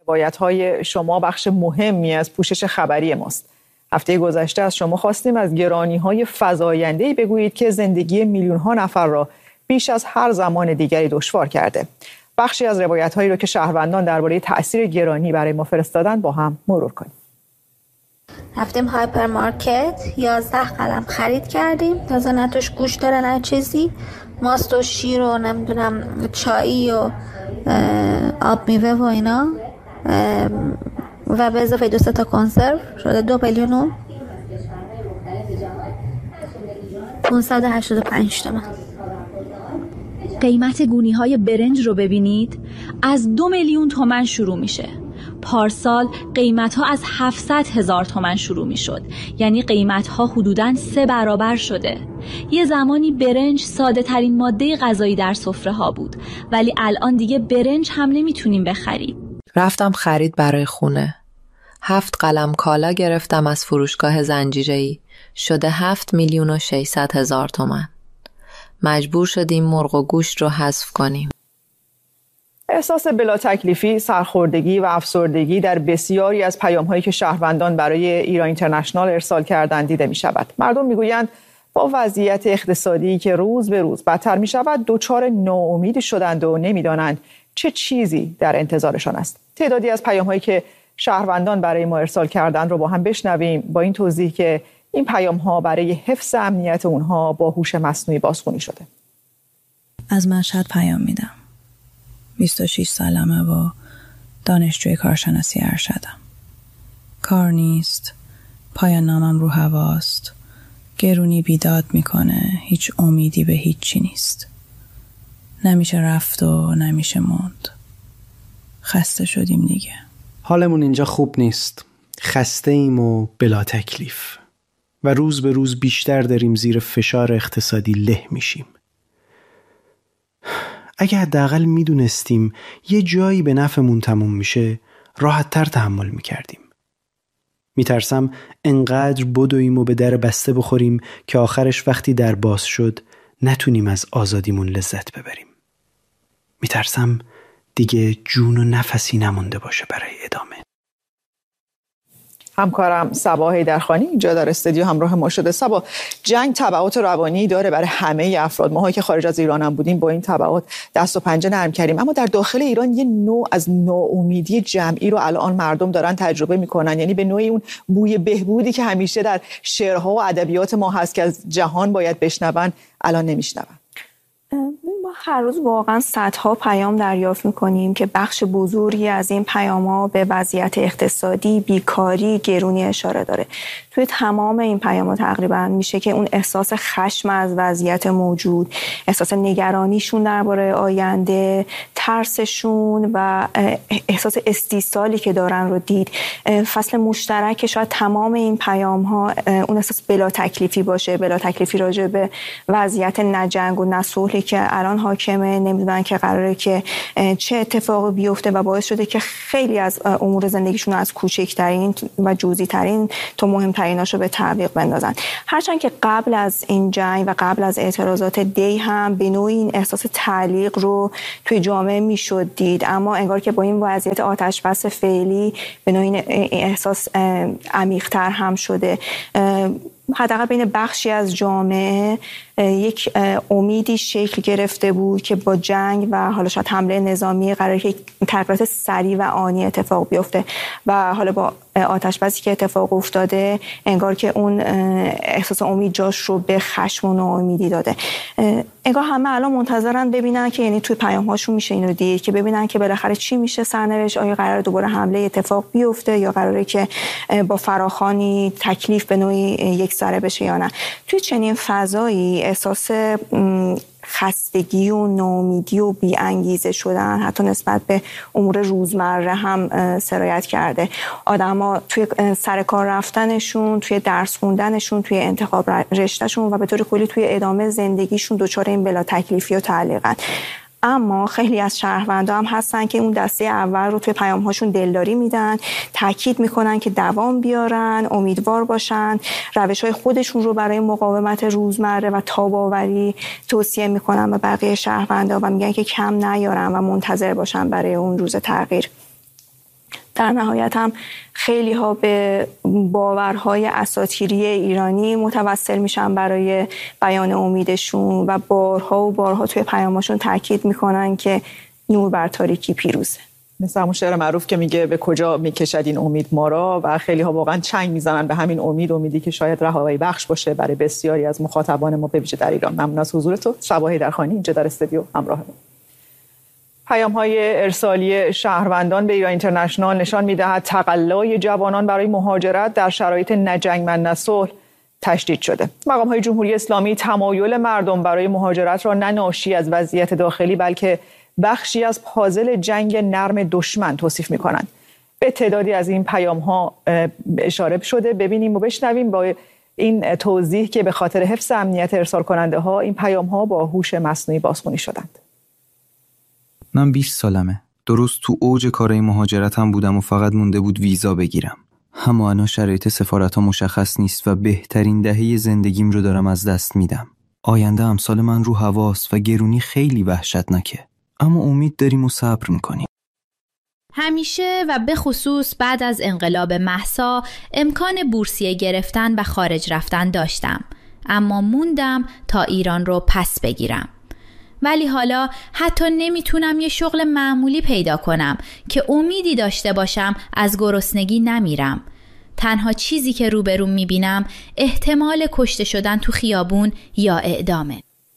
روایت‌های شما بخش مهمی از پوشش خبری ماست. هفته گذشته از شما خواستیم از گرانی‌های فزاینده‌ای بگویید که زندگی میلیون‌ها نفر را بیش از هر زمان دیگری دشوار کرده. بخشی از روایت‌هایی را که شهروندان درباره تأثیر گرانی برای ما فرستادن با هم مرور کنیم. رفتیم هایپرمارکت 11 قلم خرید کردیم، تازه نه توش گوشت داره نه چیزی، ماست و شیر و نمیدونم چایی و آب میوه و اینا و به اضافه 2 تا کنسرو شده 2 میلیون و 585 تومن. قیمت گونی‌های برنج رو ببینید، از 2 میلیون تومان شروع میشه. پارسال قیمت‌ها از 700,000 تومان شروع میشد، یعنی قیمت‌ها حدوداً 3 برابر شده. یه زمانی برنج ساده ترین ماده غذایی در سفره ها بود، ولی الان دیگه برنج هم نمیتونیم بخریم. رفتم خرید برای خونه. 7 قلم کالا گرفتم از فروشگاه زنجیره‌ای، شده 7,600,000 تومان. مجبور شدیم مرغ و گوشت رو حذف کنیم. احساس بلا تکلیفی، سرخوردگی و افسردگی در بسیاری از پیام‌هایی که شهروندان برای ایران اینترنشنال ارسال کردند دیده می‌شود. مردم می‌گویند با وضعیت اقتصادی که روز به روز بدتر می‌شود، دچار ناامیدی شدند و نمی‌دانند چه چیزی در انتظارشان است. تعدادی از پیام‌هایی که شهروندان برای ما ارسال کردند رو با هم بشنویم، با این توضیح که این پیام‌ها برای حفظ امنیت اونها با هوش مصنوعی بازخوانی شده. از مشهد پیام میدم. 26 سالمه و دانشجوی کارشناسی ارشدم. کار نیست، پایان نامم رو هواست، گرونی بیداد میکنه، هیچ امیدی به هیچی نیست. نمیشه رفت و نمیشه موند. خسته شدیم دیگه. حالمون اینجا خوب نیست. خسته ایم و بلا تکلیف. و روز به روز بیشتر داریم زیر فشار اقتصادی له میشیم. اگه حداقل میدونستیم یه جایی به نفعمون تموم میشه، راحت تر تحمل میکردیم. میترسم انقدر بدویم و به در بسته بخوریم که آخرش وقتی در باز شد نتونیم از آزادیمون لذت ببریم. میترسم دیگه جون و نفسی نمونده باشه برای ادامه. همکارم صبا حیدرخانی اینجا در استودیو همراه ما شده. صبا، جنگ تبعات روانی داره برای همه افراد. ماهایی که خارج از ایران هم بودیم با این تبعات دست و پنجه نرم کردیم، اما در داخل ایران یه نوع از ناامیدی جمعی رو الان مردم دارن تجربه میکنن. یعنی به نوعی اون بوی بهبودی که همیشه در شعرها و ادبیات ما هست که از جهان باید بشنون، الان نمیشنون. ما هر روز واقعا صدها پیام دریافت میکنیم که بخش بزرگی از این پیام‌ها به وضعیت اقتصادی، بیکاری، گرونی اشاره داره. توی تمام این پیام‌ها تقریبا میشه که اون احساس خشم از وضعیت موجود، احساس نگرانیشون درباره آینده، ترسشون و احساس استیصالی که دارن رو دید. فصل مشترک شاید تمام این پیام‌ها اون احساس بلا تکلیفی باشه، بلا تکلیفی راجع به وضعیت نجنگ و نصلحی که الان حاکمه، نمیدونن که قراره که چه اتفاقی بیفته و باعث شده که خیلی از امور زندگیشون از کوچکترین و جزئی ترین تا مهمتریناشو به تعویق بندازن. هرچند که قبل از این جنگ و قبل از اعتراضات دی هم به نوعی این احساس تعلیق رو توی جامعه میشد دید، اما انگار که با این وضعیت آتش بس فعلی به نوعی این احساس عمیق‌تر هم شده. حداقل بین بخشی از جامعه یک امیدی شکل گرفته بود که با جنگ و حالا شاید حمله نظامی قراره که تغییرات سریع و آنی اتفاق بیفته و حالا با آتش بسی که اتفاق افتاده انگار که اون احساس امید جاش رو به خشم و ناامیدی داده. انگار همه الان منتظرن ببینن که، یعنی توی پیام‌هاشون میشه اینو دید که ببینن که بالاخره چی میشه سرنوشت، آیا قراره دوباره حمله اتفاق بیفته یا قراره که با فراخوانی تکلیف به نوعی یک سره بشه یا نه. توی چنین فضایی احساس خستگی و ناامیدی و بی انگیزه شدن حتی نسبت به امور روزمره هم سرایت کرده. آدما توی سر کار رفتنشون، توی درس خوندنشون، توی انتخاب رشتهشون و به طور کلی توی ادامه زندگیشون دچار این بلا تکلیفی و تعلیقن. اما خیلی از شهروندان هم هستن که اون دسته اول رو توی پیام‌هاشون دلداری میدن، تاکید میکنن که دوام بیارن، امیدوار باشن، روش‌های خودشون رو برای مقاومت روزمره و تاب‌آوری توصیه میکنن به بقیه شهروندان و میگن که کم نیارن و منتظر باشن برای اون روز تغییر. در نهایت هم خیلی ها به باورهای اساطیری ایرانی متوسل میشن برای بیان امیدشون و بارها و بارها توی پیاماشون تاکید میکنن که نور بر تاریکی پیروزه. مثل همون شعر معروف که میگه به کجا میکشد این امید ما را، و خیلی ها واقعا چنگ میزنن به همین امیدی که شاید رهایی بخش باشه برای بسیاری از مخاطبان ما، به ویژه در ایران. ممنون از حضورتون. شبا حیدرخانی اینجا در استودیو همراه ما. پیام‌های ارسالی شهروندان به ایران اینترنشنال نشان می‌دهد تقلای جوانان برای مهاجرت در شرایط نه جنگ نه صلح تشدید شده. مقام‌های جمهوری اسلامی تمایل مردم برای مهاجرت را نه ناشی از وضعیت داخلی بلکه بخشی از پازل جنگ نرم دشمن توصیف می‌کنند. به تعدادی از این پیام‌ها اشاره شده. ببینیم و بشنویم با این توضیح که به خاطر حفظ امنیت ارسال کننده‌ها این پیام‌ها با هوش مصنوعی بازخوانی شدند. من 20 سالمه. درست تو اوج کارهای مهاجرتم بودم و فقط مونده بود ویزا بگیرم. اما الان شرایط سفارت‌ها مشخص نیست و بهترین دهه زندگیم رو دارم از دست میدم. آینده امسال من رو هواست و گرونی خیلی وحشتناکه. اما امید داریم و صبر میکنیم. همیشه و به خصوص بعد از انقلاب مهسا امکان بورسیه گرفتن و خارج رفتن داشتم. اما موندم تا ایران رو پس بگیرم. ولی حالا حتی نمیتونم یه شغل معمولی پیدا کنم که امیدی داشته باشم از گرسنگی نمیرم. تنها چیزی که روبروم میبینم احتمال کشته شدن تو خیابون یا اعدامه.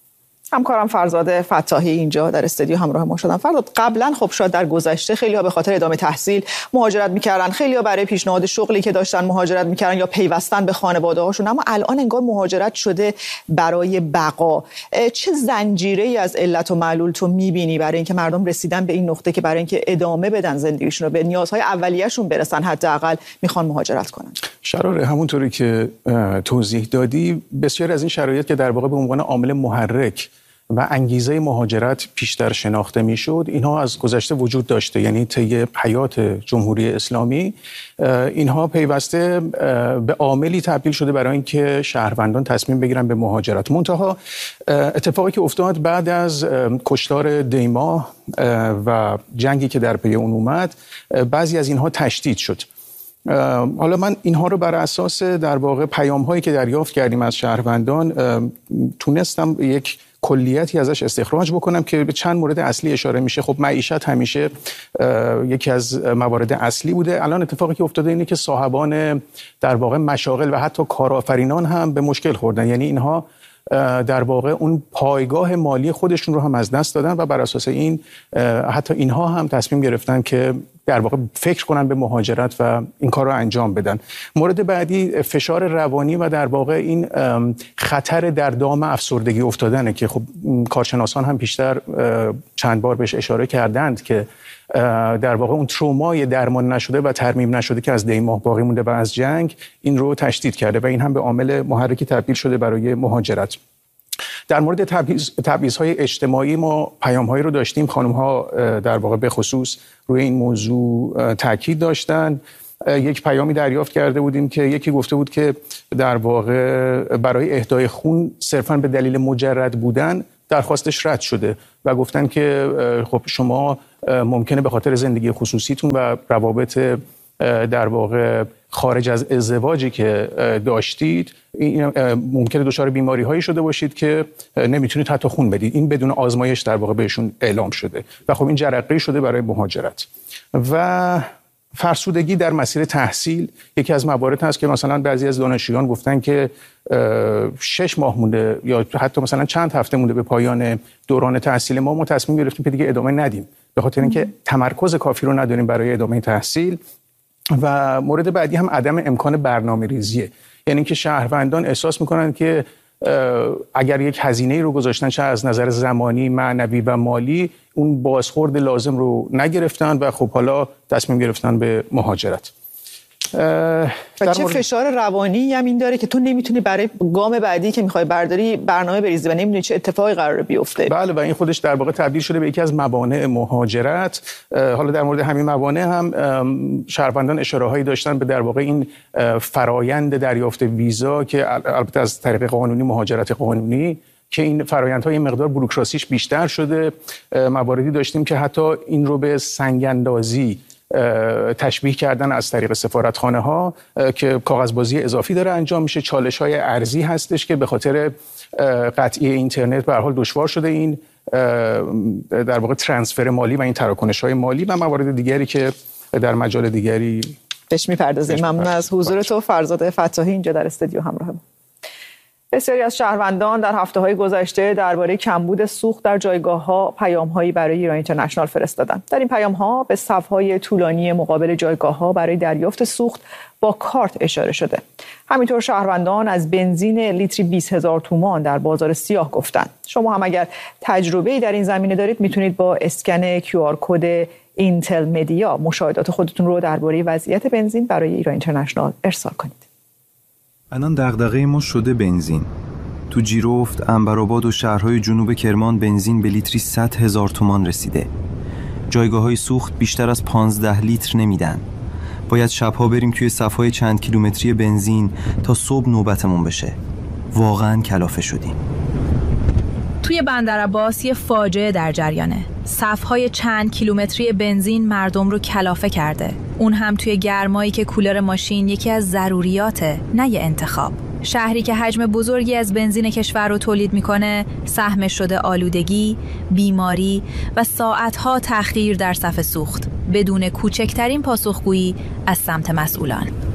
همکارم فرزاد فتاحی اینجا در استودیو همراه ما شدن. فرزاد، قبلا خب شاید در گذشته خیلی‌ها به خاطر ادامه تحصیل مهاجرت می‌کردن، خیلی‌ها برای پیشنهاد شغلی که داشتن مهاجرت می‌کردن یا پیوستن به خانواده‌هاشون، اما الان انگار مهاجرت شده برای بقا. چه زنجیره‌ای از علت و معلول تو می‌بینی برای اینکه مردم رسیدن به این نقطه که برای اینکه ادامه بدن زندگیشون رو، به نیازهای اولیه‌شون برسن، حداقل می‌خوان مهاجرت کنن؟ شراره همونطوری که توضیح دادی، بسیار از این شرایط که در واقع به عنوان عامل محرک و انگیزه مهاجرت بیشتر شناخته میشد، اینها از گذشته وجود داشته. یعنی طی حیات جمهوری اسلامی اینها پیوسته به عاملی تبدیل شده برای اینکه شهروندان تصمیم بگیرن به مهاجرت. منتها اتفاقی که افتاد بعد از کشتار دیما و جنگی که در پی اون اومد، بعضی از اینها تشدید شد. حالا من اینها رو بر اساس در واقع پیام‌هایی که دریافت کردیم از شهروندان تونستم یک کلیتی ازش استخراج بکنم که به چند مورد اصلی اشاره میشه. خب معیشت همیشه یکی از موارد اصلی بوده. الان اتفاقی که افتاده اینه که صاحبان در واقع مشاغل و حتی کارآفرینان هم به مشکل خوردن. یعنی اینها در واقع اون پایگاه مالی خودشون رو هم از دست دادن و بر اساس این حتی اینها هم تصمیم گرفتن که در واقع فکر کنن به مهاجرت و این کار رو انجام بدن. مورد بعدی فشار روانی و در واقع این خطر در دام افسردگی افتادنه که خب کارشناسان هم بیشتر چند بار بهش اشاره کردند که در واقع اون ترومای درمان نشده و ترمیم نشده که از دیماه باقی مونده و از جنگ این رو تشدید کرده و این هم به عامل محرکی تبدیل شده برای مهاجرت. در مورد تبعیض‌های اجتماعی ما پیام‌هایی رو داشتیم. خانم‌ها در واقع به خصوص روی این موضوع تاکید داشتن. یک پیامی دریافت کرده بودیم که یکی گفته بود که در واقع برای اهدای خون صرفاً به دلیل مجرد بودن درخواستش رد شده و گفتن که خب شما ممکنه به خاطر زندگی خصوصیتون و روابط در واقع خارج از ازدواجی که داشتید ممکنه دچار بیماری‌هایی شده باشید که نمیتونید حتی خون بدید. این بدون آزمایش در واقع بهشون اعلام شده و خب این جرقه‌ای شده برای مهاجرت. و فرسودگی در مسیر تحصیل یکی از موارد هست که مثلا بعضی از دانشجویان گفتن که 6 ماه مونده یا حتی مثلا چند هفته مونده به پایان دوران تحصیل ما تصمیم گرفتیم که دیگه ادامه ندیم به خاطر اینکه تمرکز کافی رو نداریم برای ادامه تحصیل. و مورد بعدی هم عدم امکان برنامه‌ریزیه. یعنی اینکه شهروندان احساس میکنن که اگر یک هزینه‌ای رو گذاشتن چه از نظر زمانی، معنوی و مالی، اون بازخورد لازم رو نگرفتن و خب حالا تصمیم گرفتن به مهاجرت. و چه فشار روانی هم این داره که تو نمیتونی برای گام بعدی که میخوای برداری برنامه بریزی و نمیدونی چه اتفاقی قراره بیفته. بله و این خودش در واقع تبدیل شده به یکی از موانع مهاجرت. حالا در مورد همین موانع هم شهروندان اشاره‌هایی داشتن به در واقع این فرایند دریافت ویزا که البته از طریق قانونی، مهاجرت قانونی، که این فرآیندهای مقدار بوروکراسیش بیشتر شده. مواردی داشتیم که حتی این رو به سنگ‌اندازی تشبیه کردن از طریق سفارتخانه ها که کاغذبازی اضافی داره انجام میشه، چالش های ارزی هستش که به خاطر قطعی اینترنت به هر حال دشوار شده این در واقع ترانسفر مالی و این تراکنش های مالی و موارد دیگری که در مجال دیگری بهش میپردازیم. ممنون از حضور تو فرزاد فتاحی اینجا در استودیو همراه ما. بسیاری از شهروندان در هفته‌های گذشته درباره کمبود سوخت در جایگاه‌ها پیام‌هایی برای ایران اینترنشنال فرستادند. در این پیام‌ها به صف‌های طولانی مقابل جایگاه‌ها برای دریافت سوخت با کارت اشاره شده. همینطور شهروندان از بنزین لیتری 20,000 تومان در بازار سیاه گفتند. شما هم اگر تجربه‌ای در این زمینه دارید میتونید با اسکن QR کد اینتل مدیا مشاهدات خودتون رو درباره وضعیت بنزین برای ایران اینترنشنال ارسال کنید. الان دغدغه ما شده بنزین. تو جیرفت، عنبرآباد و شهرهای جنوب کرمان بنزین به لیتری 100,000 تومان رسیده. جایگاه‌های سوخت بیشتر از 15 لیتر نمیدن. باید شبها بریم توی صف‌های چند کیلومتری بنزین تا صبح نوبتمون بشه. واقعاً کلافه شدیم. توی بندرعباس یه فاجعه در جریانه. صف‌های چند کیلومتری بنزین مردم رو کلافه کرده. اون هم توی گرمایی که کولر ماشین یکی از ضروریاته، نه یه انتخاب. شهری که حجم بزرگی از بنزین کشور رو تولید میکنه، سهمش شده آلودگی، بیماری و ساعتها تأخیر در صف سوخت بدون کوچکترین پاسخگویی از سمت مسئولان.